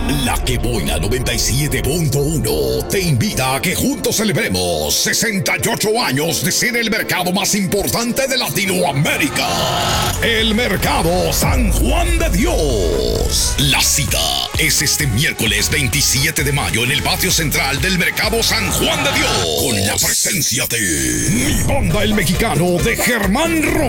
La Que Buena 97.1 te invita a que juntos celebremos 68 años de ser el mercado más importante de Latinoamérica. El Mercado San Juan de Dios. La cita es este miércoles 27 de mayo en el patio central del Mercado San Juan de Dios. Con la presencia de Mi Banda el Mexicano de Germán Romero.